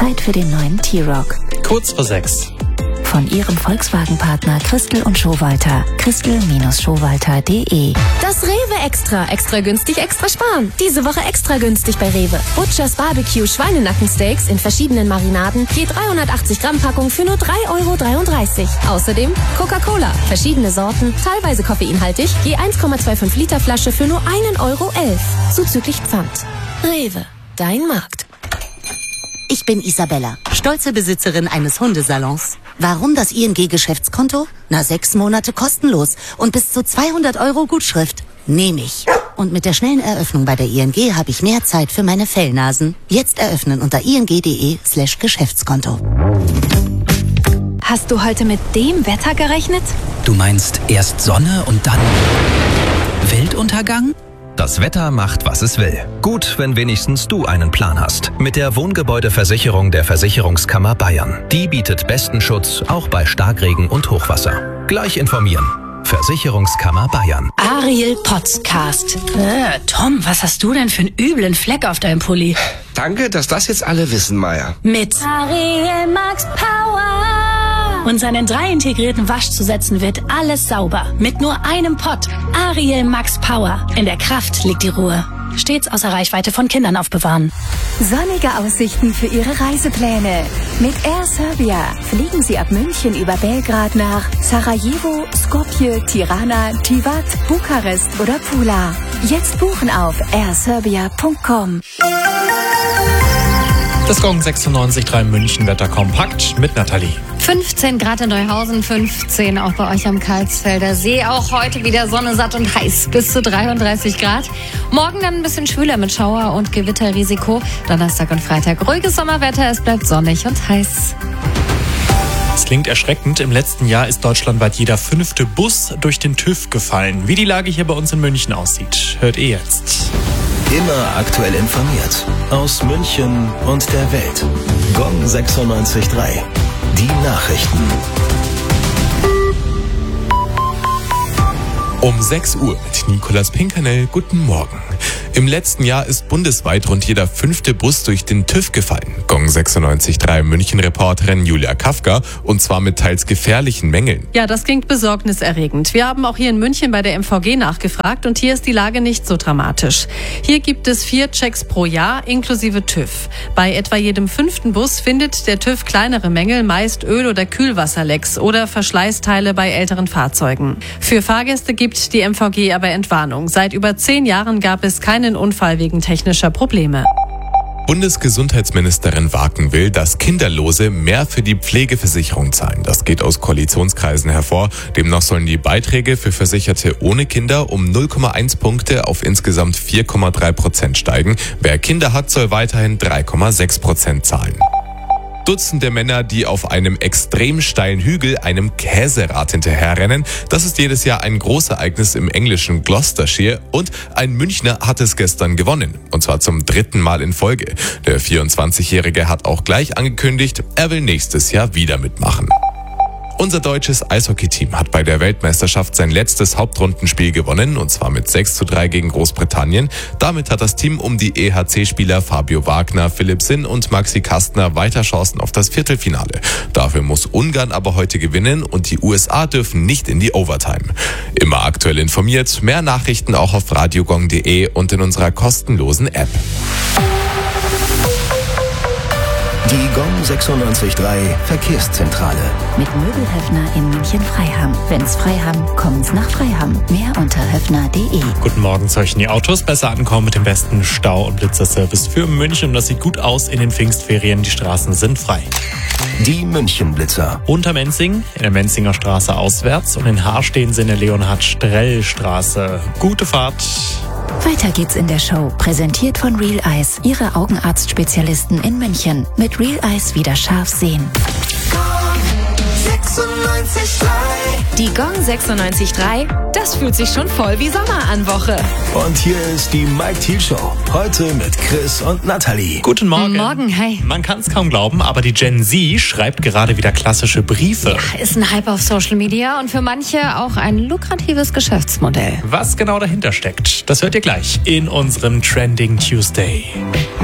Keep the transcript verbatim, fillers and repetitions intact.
Zeit für den neuen T-Roc. Kurz vor sechs. Von Ihrem Volkswagen-Partner Christel und Schowalter. Christel Schowalter punkt de. Das Rewe Extra. Extra günstig, extra sparen. Diese Woche extra günstig bei Rewe. Butchers Barbecue Schweinenackensteaks in verschiedenen Marinaden. Je dreihundertachtzig Gramm Packung für nur drei Euro dreiunddreißig. Außerdem Coca-Cola. Verschiedene Sorten, teilweise koffeinhaltig. Je eins Komma fünfundzwanzig Liter Flasche für nur ein Euro elf. Zuzüglich Pfand. Rewe. Dein Markt. Ich bin Isabella, stolze Besitzerin eines Hundesalons. Warum das I N G-Geschäftskonto? Na, sechs Monate kostenlos und bis zu zweihundert Euro Gutschrift. Nehme ich. Und mit der schnellen Eröffnung bei der I N G habe ich mehr Zeit für meine Fellnasen. Jetzt eröffnen unter ing.de slash Geschäftskonto. Hast du heute mit dem Wetter gerechnet? Du meinst erst Sonne und dann Weltuntergang? Das Wetter macht, was es will. Gut, wenn wenigstens du einen Plan hast. Mit der Wohngebäudeversicherung der Versicherungskammer Bayern. Die bietet besten Schutz, auch bei Starkregen und Hochwasser. Gleich informieren. Versicherungskammer Bayern. Ariel Podcast. Äh, Tom, was hast du denn für einen üblen Fleck auf deinem Pulli? Danke, dass das jetzt alle wissen, Maya. Mit Ariel Max Power. Und seinen drei integrierten Waschzusätzen wird alles sauber. Mit nur einem Pott. Ariel Max Power. In der Kraft liegt die Ruhe. Stets außer Reichweite von Kindern aufbewahren. Sonnige Aussichten für Ihre Reisepläne. Mit Air Serbia fliegen Sie ab München über Belgrad nach Sarajevo, Skopje, Tirana, Tivat, Bukarest oder Pula. Jetzt buchen auf air serbia punkt com. Das Gong sechsundneunzig Komma drei München Wetter kompakt mit Nathalie. fünfzehn Grad in Neuhausen, fünfzehn auch bei euch am Karlsfelder See. Auch heute wieder Sonne, satt und heiß, bis zu dreiunddreißig Grad. Morgen dann ein bisschen schwüler mit Schauer- und Gewitterrisiko. Donnerstag und Freitag ruhiges Sommerwetter, es bleibt sonnig und heiß. Es klingt erschreckend. Im letzten Jahr ist deutschlandweit jeder fünfte Bus durch den TÜV gefallen. Wie die Lage hier bei uns in München aussieht, hört ihr jetzt. Immer aktuell informiert. Aus München und der Welt. Gong sechsundneunzig Komma drei. Die Nachrichten. Um sechs Uhr mit Nicolas Pinkernell. Guten Morgen. Im letzten Jahr ist bundesweit rund jeder fünfte Bus durch den TÜV gefallen. Gong sechsundneunzig Komma drei München-Reporterin Julia Kafka, und zwar mit teils gefährlichen Mängeln. Ja, das klingt besorgniserregend. Wir haben auch hier in München bei der M V G nachgefragt und hier ist die Lage nicht so dramatisch. Hier gibt es vier Checks pro Jahr inklusive TÜV. Bei etwa jedem fünften Bus findet der TÜV kleinere Mängel, meist Öl- oder Kühlwasserlecks oder Verschleißteile bei älteren Fahrzeugen. Für Fahrgäste gibt die M V G aber Entwarnung. Seit über zehn Jahren gab es keinen Unfall wegen technischer Probleme. Bundesgesundheitsministerin Waken will, dass Kinderlose mehr für die Pflegeversicherung zahlen. Das geht aus Koalitionskreisen hervor. Demnach sollen die Beiträge für Versicherte ohne Kinder um null Komma eins Punkte auf insgesamt vier Komma drei Prozent steigen. Wer Kinder hat, soll weiterhin drei Komma sechs Prozent zahlen. Dutzende Männer, die auf einem extrem steilen Hügel einem Käserad hinterherrennen. Das ist jedes Jahr ein Großereignis im englischen Gloucestershire, und ein Münchner hat es gestern gewonnen. Und zwar zum dritten Mal in Folge. Der vierundzwanzigjährige hat auch gleich angekündigt, er will nächstes Jahr wieder mitmachen. Unser deutsches Eishockeyteam hat bei der Weltmeisterschaft sein letztes Hauptrundenspiel gewonnen, und zwar mit sechs zu drei gegen Großbritannien. Damit hat das Team um die E H C-Spieler Fabio Wagner, Philipp Sinn und Maxi Kastner weiter Chancen auf das Viertelfinale. Dafür muss Ungarn aber heute gewinnen und die U S A dürfen nicht in die Overtime. Immer aktuell informiert, mehr Nachrichten auch auf radiogong punkt de und in unserer kostenlosen App. Die Gong sechsundneunzig Komma drei Verkehrszentrale. Mit Möbelhöfner in München-Freiham. Wenn's Freiham, kommen's nach Freiham. Mehr unter höfner punkt de. Guten Morgen, sollten die Autos besser ankommen mit dem besten Stau- und Blitzerservice für München. Das sieht gut aus in den Pfingstferien. Die Straßen sind frei. Die München-Blitzer. Unter Menzing, in der Menzinger Straße auswärts, und in Haar stehen sie in der Leonhard-Strell-Straße. Gute Fahrt. Weiter geht's in der Show. Präsentiert von Real Eyes, Ihre Augenarztspezialisten in München. Mit Real Eyes wieder scharf sehen. Die Gong sechsundneunzig Komma drei, das fühlt sich schon voll wie Sommer an Woche. Und hier ist die Mike Thiel Show. Heute mit Chris und Nathalie. Guten Morgen. Morgen, hi. Man kann es kaum glauben, aber die Gen Z schreibt gerade wieder klassische Briefe. Ja, ist ein Hype auf Social Media und für manche auch ein lukratives Geschäftsmodell. Was genau dahinter steckt, das hört ihr gleich in unserem Trending Tuesday.